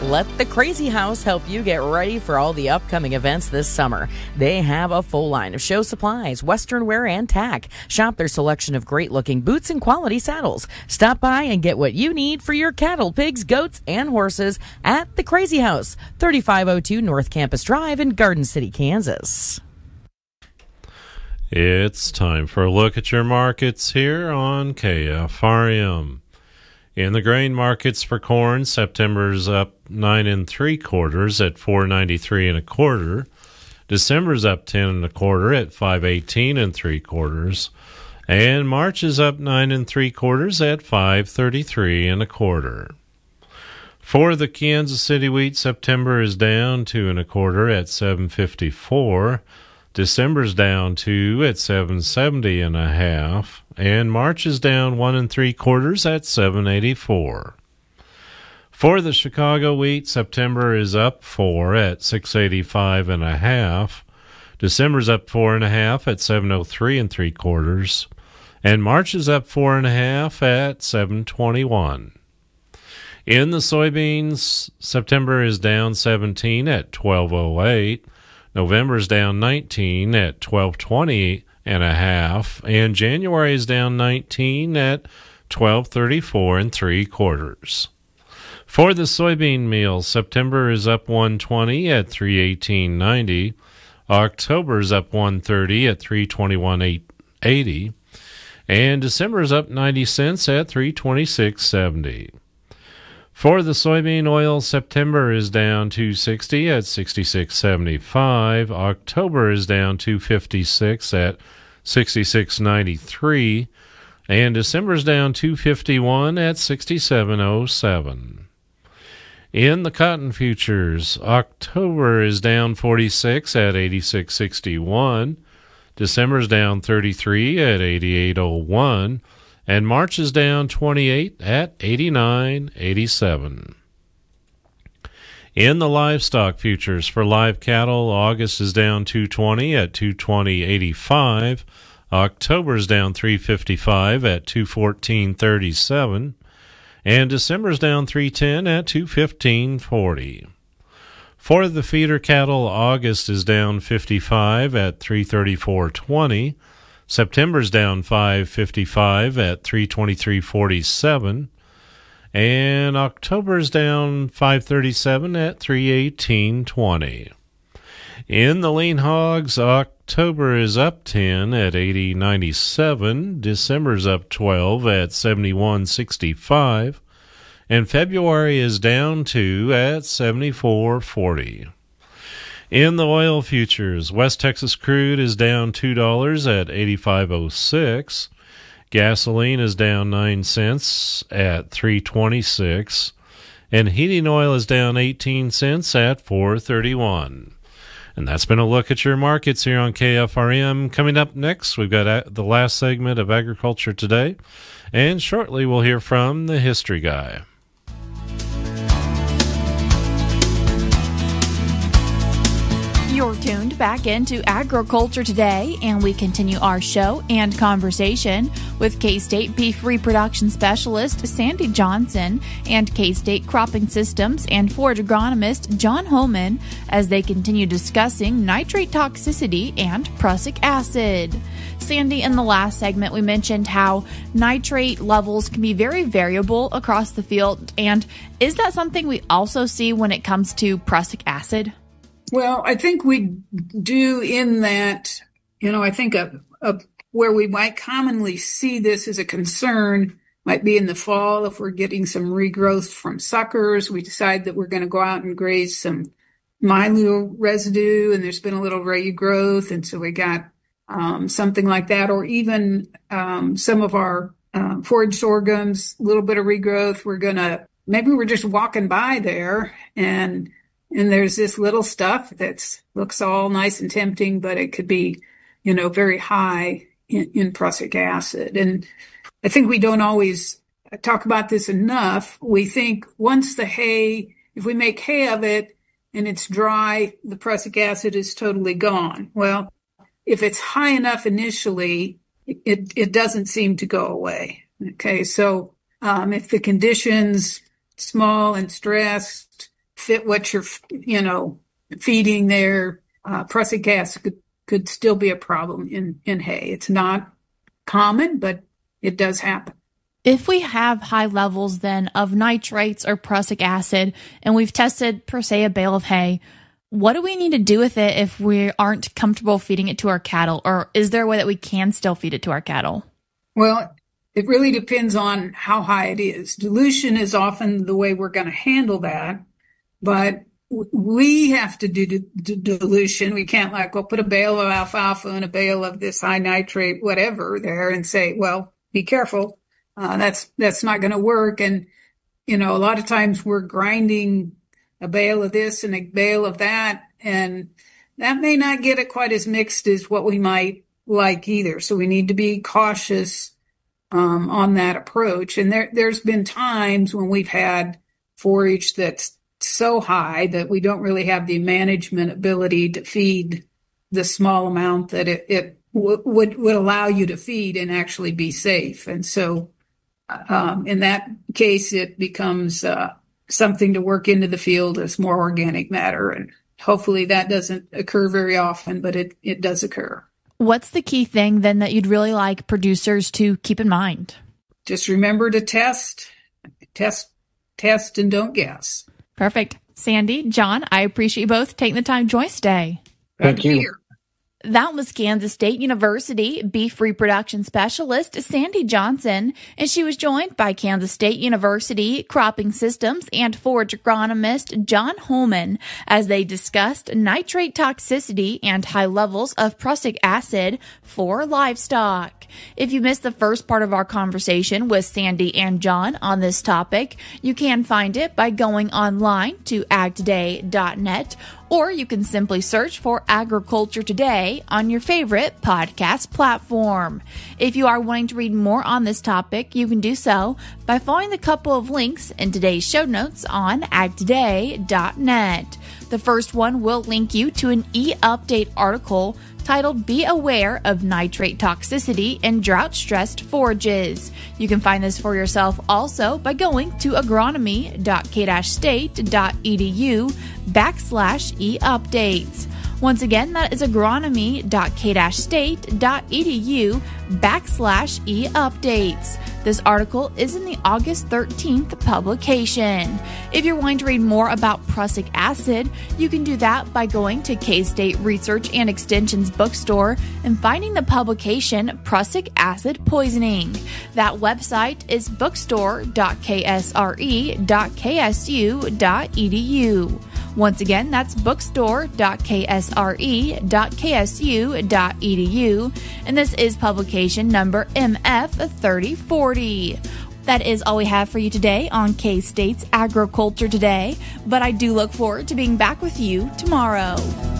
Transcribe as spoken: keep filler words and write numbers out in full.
Let the Crazy House help you get ready for all the upcoming events this summer. They have a full line of show supplies, western wear, and tack. Shop their selection of great-looking boots and quality saddles. Stop by and get what you need for your cattle, pigs, goats, and horses at the Crazy House, thirty-five oh two North Campus Drive in Garden City, Kansas. It's time for a look at your markets here on K F R M. In the grain markets for corn, September's up nine and three quarters at four ninety-three and a quarter. December's up ten and a quarter at five eighteen and three quarters, and March is up nine and three quarters at five thirty-three and a quarter. For the Kansas City wheat, September is down two and a quarter at seven fifty-four. December's down two at seven seventy and a half, and March is down one and three quarters at seven eighty-four. For the Chicago wheat, September is up four at six eighty-five and a half. December's up four and a half at seven oh three and three quarters, and March is up four and a half at seven twenty-one. In the soybeans, September is down seventeen at twelve oh eight. November's down nineteen at twelve twenty and a half, and January is down nineteen at twelve thirty-four and three quarters. For the soybean meal, September is up one twenty at three eighteen ninety. October is up one thirty at three twenty-one eighty, and December is up ninety cents at three twenty-six seventy. For the soybean oil, September is down two sixty at sixty-six seventy-five. October is down two fifty-six at sixty-six ninety-three, and December is down two fifty-one at sixty-seven oh seven. In the cotton futures, October is down forty-six at eighty-six sixty-one. December is down thirty-three at eighty-eight oh one. And March is down twenty-eight at eighty-nine eighty-seven. In the livestock futures for live cattle, August is down two twenty at two twenty eighty-five. October is down three fifty-five at two fourteen thirty-seven. And December is down three ten at two fifteen forty. For the feeder cattle, August is down fifty-five at three thirty-four twenty. September's down five fifty-five at three twenty-three forty-seven, and October's down five thirty-seven at three eighteen twenty. In the lean hogs, October is up ten at eighty ninety-seven, December's up twelve at seventy-one sixty-five, and February is down two at seventy-four forty. In the oil futures, West Texas crude is down two dollars at eighty-five oh six. Gasoline is down nine cents at three twenty-six. And heating oil is down eighteen cents at four thirty-one. And that's been a look at your markets here on K F R M. Coming up next, we've got the last segment of Agriculture Today. And shortly, we'll hear from the History Guy. You're tuned back into Agriculture Today, and we continue our show and conversation with K-State Beef Reproduction Specialist Sandy Johnson and K-State Cropping Systems and Forage Agronomist John Holman as they continue discussing nitrate toxicity and prussic acid. Sandy, in the last segment, we mentioned how nitrate levels can be very variable across the field, and is that something we also see when it comes to prussic acid? Well, I think we do in that, you know, I think a, a, where we might commonly see this as a concern might be in the fall if we're getting some regrowth from suckers. We decide that we're going to go out and graze some milo residue, and there's been a little regrowth, and so we got um, something like that, or even um, some of our um, forage sorghums, a little bit of regrowth. We're going to, maybe we're just walking by there and And there's this little stuff that looks all nice and tempting, but it could be, you know, very high in, in prussic acid. And I think we don't always talk about this enough. We think once the hay, if we make hay of it and it's dry, the prussic acid is totally gone. Well, if it's high enough initially, it, it doesn't seem to go away. Okay. So, um, if the conditions small and stressed, fit what you're, you know, feeding there, uh, prussic acid could, could still be a problem in, in hay. It's not common, but it does happen. If we have high levels then of nitrates or prussic acid, and we've tested, per se, a bale of hay, what do we need to do with it if we aren't comfortable feeding it to our cattle? Or is there a way that we can still feed it to our cattle? Well, it really depends on how high it is. Dilution is often the way we're going to handle that, but we have to do d- d- dilution. We can't like, well, put a bale of alfalfa and a bale of this high nitrate, whatever there and say, well, be careful. Uh, that's, that's not going to work. And, you know, a lot of times we're grinding a bale of this and a bale of that, and that may not get it quite as mixed as what we might like either. So we need to be cautious, um, on that approach. And there, there's been times when we've had forage that's so high that we don't really have the management ability to feed the small amount that it, it w- would, would allow you to feed and actually be safe. And so, Um, in that case, it becomes uh, something to work into the field as more organic matter. And hopefully that doesn't occur very often, but it, it does occur. What's the key thing then that you'd really like producers to keep in mind? Just remember to test, test, test, and don't guess. Perfect. Sandy, John, I appreciate you both taking the time to join us today. Thank you. That was Kansas State University beef reproduction specialist Sandy Johnson, and she was joined by Kansas State University cropping systems and forage agronomist John Holman as they discussed nitrate toxicity and high levels of prussic acid for livestock. If you missed the first part of our conversation with Sandy and John on this topic, you can find it by going online to ag today dot net, or you can simply search for Agriculture Today on your favorite podcast platform. If you are wanting to read more on this topic, you can do so by following the couple of links in today's show notes on ag today dot net. The first one will link you to an e-update article titled Be Aware of Nitrate Toxicity in Drought-Stressed Forages. You can find this for yourself also by going to agronomy dot k state dot e d u backslash e-updates. Once again, that is agronomy dot k state dot e d u backslash e-updates. This article is in the August thirteenth publication. If you're wanting to read more about prussic acid, you can do that by going to K-State Research and Extension's bookstore and finding the publication Prussic Acid Poisoning. That website is bookstore dot k s r e dot k s u dot e d u. Once again, that's bookstore dot k s r e dot k s u dot e d u, and this is publication number M F thirty forty. That is all we have for you today on K-State's Agriculture Today, but I do look forward to being back with you tomorrow.